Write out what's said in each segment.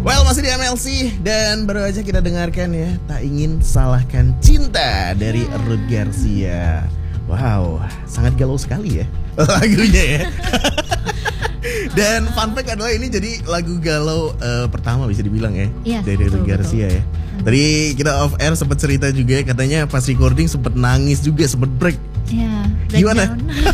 Well, masih di MLC dan baru aja kita dengarkan ya Tak Ingin Salahkan Cinta dari Ruth Garcia. Wow, sangat galau sekali ya lagunya ya. Dan fun fact adalah ini jadi lagu galau pertama bisa dibilang ya, dari Ruth Garcia ya. Tadi kita off air sempat cerita juga katanya pas recording sempat nangis juga, sempat break. Iya, gimana?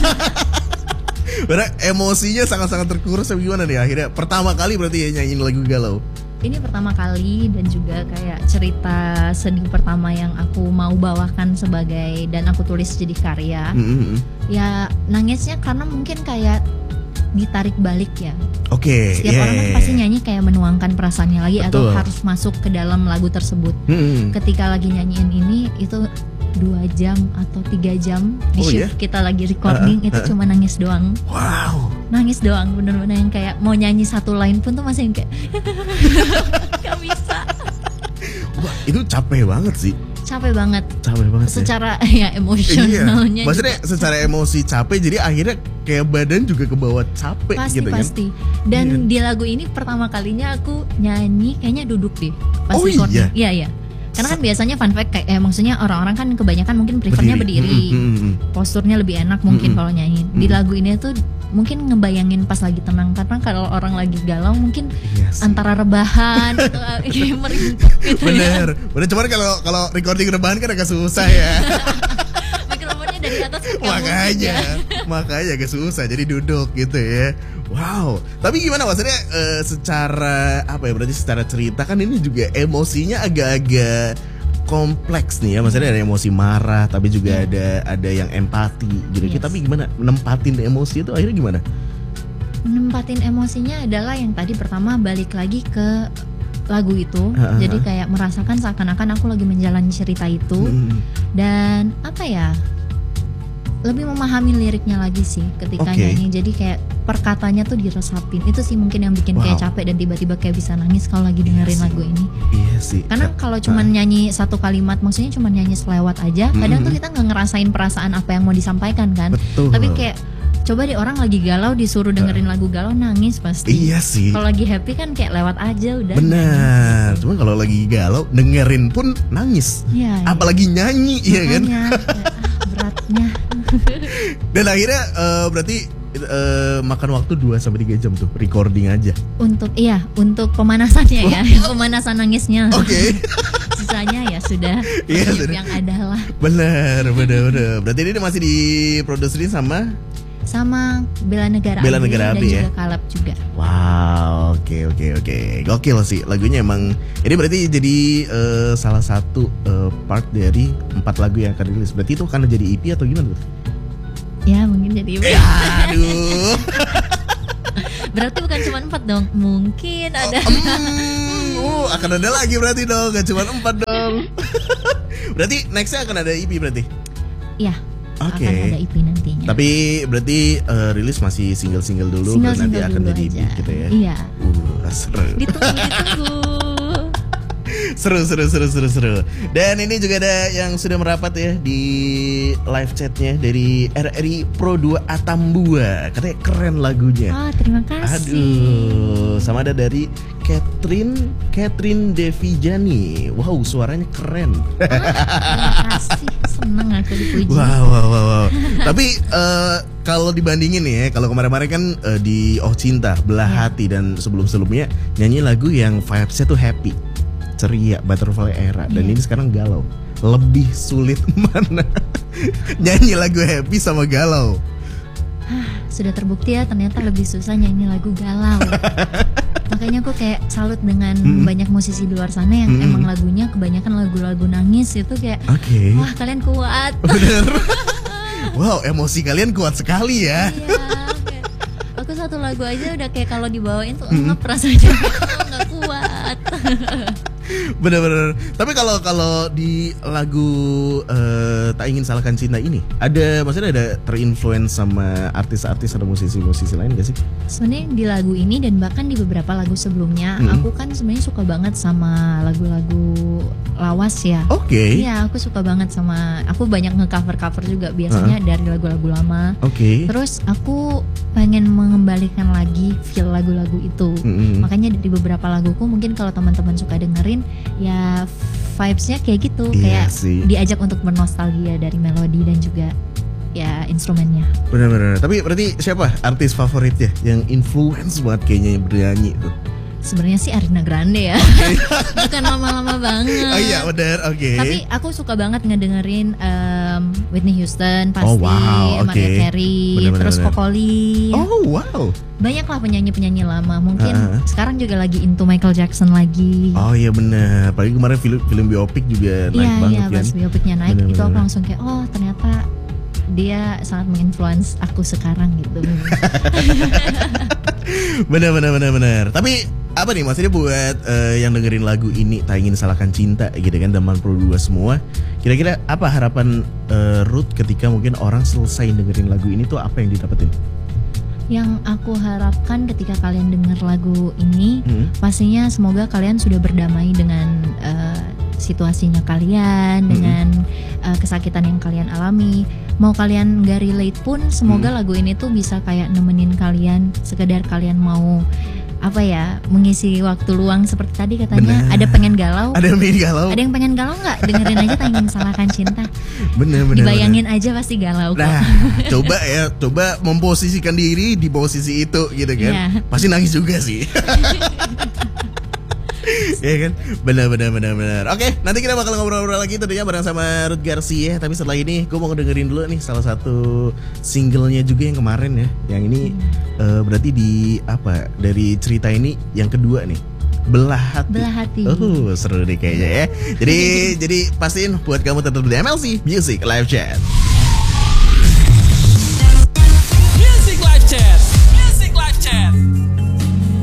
Karena emosinya sangat-sangat terkuras. Gimana nih akhirnya pertama kali berarti ya nyanyiin lagu galau? Ini pertama kali dan juga kayak cerita sedih pertama yang aku mau bawakan dan aku tulis jadi karya. Ya nangisnya karena mungkin kayak ditarik balik ya. Setiap orang kan pasti nyanyi kayak menuangkan perasaannya lagi. Betul. Atau harus masuk ke dalam lagu tersebut. Ketika lagi nyanyiin ini itu 2 jam atau 3 jam di shift kita lagi recording itu cuma nangis doang. Wow. Nangis doang, bener-bener yang kayak mau nyanyi satu line pun tuh masih yang kayak gak bisa. Wah, itu capek banget sih. Capek banget secara ya emosionalnya. Maksudnya juga. Secara emosi capek, jadi akhirnya kayak badan juga kebawa capek gitu kan. Pasti. Dan di lagu ini pertama kalinya aku nyanyi kayaknya duduk deh pas recording. Iya. Karena kan biasanya fun fact kayak maksudnya orang-orang kan kebanyakan mungkin prefernya berdiri. Posturnya lebih enak mungkin kalau nyanyi. Di lagu ini tuh mungkin ngebayangin pas lagi tenang, karena kalau orang lagi galau mungkin antara rebahan atau meringkuk gitu. Bener. Cuman kalau recording rebahan kan agak susah ya. Mikrofonnya dari atas makanya agak susah, jadi duduk gitu ya. Wow, tapi gimana maksudnya secara berarti secara cerita kan ini juga emosinya agak-agak kompleks nih ya. Maksudnya ada emosi marah, tapi juga ada yang empati gitu. Tapi gimana nempatin emosi itu akhirnya gimana? Nempatin emosinya adalah yang tadi pertama balik lagi ke lagu itu. Jadi kayak merasakan seakan-akan aku lagi menjalani cerita itu. Dan lebih memahami liriknya lagi sih ketika nyanyi. Jadi kayak perkatanya tuh diresapin. Itu sih mungkin yang bikin kayak capek dan tiba-tiba kayak bisa nangis kalau lagi dengerin lagu ini. Iya sih. Karena kalau cuman nyanyi satu kalimat, maksudnya cuman nyanyi selewat aja, kadang tuh kita nggak ngerasain perasaan apa yang mau disampaikan kan. Betul. Tapi kayak coba deh orang lagi galau disuruh dengerin lagu galau nangis pasti. Iya sih. Kalau lagi happy kan kayak lewat aja udah. Benar. Cuma kalau lagi galau dengerin pun nangis. Iya. Apalagi nyanyi, iya kan? Beratnya. Dan akhirnya berarti makan waktu 2-3 jam tuh recording aja. Untuk pemanasannya ya, pemanasan nangisnya. Sisanya ya sudah yang ada lah. Benar. Berarti ini masih diproduserin sama Bella Negara Abi dan ya? juga Kaleb juga. Wow, oke. Gokil sih lagunya emang. Ini berarti jadi salah satu part dari 4 lagu yang akan dirilis. Berarti itu akan jadi EP atau gimana tuh? Ya mungkin jadi EP. Aduh. Berarti bukan cuma 4 dong. Mungkin ada. Akan ada lagi berarti dong. Gak cuma 4 dong. Berarti nextnya akan ada EP berarti? Iya. Akan ada EP nantinya. Tapi berarti rilis masih single-single dulu, nanti akan jadi EP gitu ya. Iya. Seru. Ditunggu. Seru. Dan ini juga ada yang sudah merapat ya di live chatnya dari RRI Pro 2 Atambua. Katanya keren lagunya. Terima kasih. Aduh, sama ada dari Catherine Devijani. Wow, suaranya keren. Terima kasih, seneng aku dipuji. Wow. Tapi kalau dibandingin nih ya, kalau kemarin-kemarin kan di Oh Cinta, Belah Hati dan sebelum-sebelumnya nyanyi lagu yang vibes-nya tuh happy, ceria, Butterfly Era. Dan ini sekarang galau. Lebih sulit mana nyanyi lagu happy sama galau? Sudah terbukti ya, ternyata lebih susah nyanyi lagu galau. Makanya aku kayak salut dengan banyak musisi di luar sana yang emang lagunya kebanyakan lagu-lagu nangis itu kayak wah kalian kuat. Bener. Wow, emosi kalian kuat sekali ya. Iya, aku satu lagu aja udah kayak kalau dibawain tuh ngep rasanya, nggak kuat. Bener-bener. Tapi kalau di lagu Tak Ingin Salahkan Cinta ini maksudnya ada terinfluence sama artis-artis atau musisi-musisi lain gak sih? Sebenarnya di lagu ini dan bahkan di beberapa lagu sebelumnya, aku kan sebenarnya suka banget sama lagu-lagu lawas ya. Oke. Iya, aku suka banget aku banyak nge-cover juga biasanya dari lagu-lagu lama. Oke. Terus aku pengen mengembalikan lagi feel lagu-lagu itu. Makanya di beberapa laguku mungkin kalau teman-teman suka dengerin ya vibes-nya kayak gitu, kayak diajak untuk bernostalgia dari melodi dan juga ya instrumennya. Benar-benar. Tapi berarti siapa artis favoritnya yang influence banget kayaknya yang bernyanyi itu? Sebenarnya sih Ariana Grande ya. Bukan lama-lama banget. Oh iya benar, oke. Tapi aku suka banget ngedengerin Whitney Houston pasti, oh, wow, Mariah Carey, terus Kokoli. Oh wow. Banyak lah penyanyi-penyanyi lama. Mungkin sekarang juga lagi into Michael Jackson lagi. Oh iya benar. Apalagi kemarin film biopik juga naik banget kan. Iya, pas biopiknya naik bener, itu aku langsung kayak oh ternyata dia sangat menginfluence aku sekarang gitu. Benar. Tapi apa nih maksudnya buat yang dengerin lagu ini Tak Ingin Salahkan Cinta gitu kan 82 semua. Kira-kira apa harapan Ruth ketika mungkin orang selesai dengerin lagu ini tuh apa yang didapetin? Yang aku harapkan ketika kalian denger lagu ini, pastinya semoga kalian sudah berdamai dengan situasinya kalian, dengan kesakitan yang kalian alami. Mau kalian gak relate pun, semoga lagu ini tuh bisa kayak nemenin kalian, sekedar kalian mau mengisi waktu luang seperti tadi katanya. Bener. Ada pengen galau. Ada yang pengen galau nggak? Dengerin aja Tak Ingin Salahkan Cinta. Bener. Dibayangin aja pasti galau kok. Nah, coba memposisikan diri di posisi itu gitu kan. Yeah. Pasti nangis juga sih. Ya kan, benar. Oke, nanti kita bakal ngobrol-ngobrol lagi tentunya bareng sama Ruth Garcia. Tapi setelah ini, gue mau dengerin dulu nih salah satu singlenya juga yang kemarin ya. Yang ini berarti dari cerita ini yang kedua nih, Belah Hati. Oh, seru deh kayaknya ya. Jadi pastiin buat kamu tetap di MLC Music Live Chat.